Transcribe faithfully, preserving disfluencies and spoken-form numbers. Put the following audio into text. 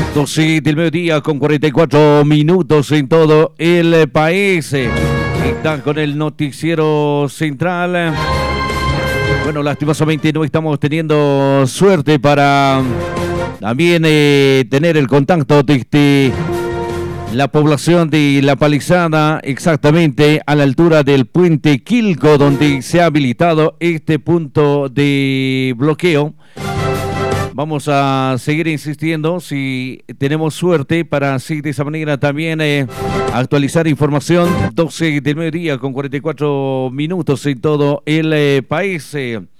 doce del mediodía con cuarenta y cuatro minutos en todo el país. Están con el noticiero central. Bueno, lastimosamente no estamos teniendo suerte para también eh, tener el contacto desde la población de La Palizada, exactamente a la altura del puente Quilco, donde se ha habilitado este punto de bloqueo. Vamos a seguir insistiendo si tenemos suerte para así de esa manera también eh, actualizar información. doce del mediodía con cuarenta y cuatro minutos en todo el eh, país. Eh.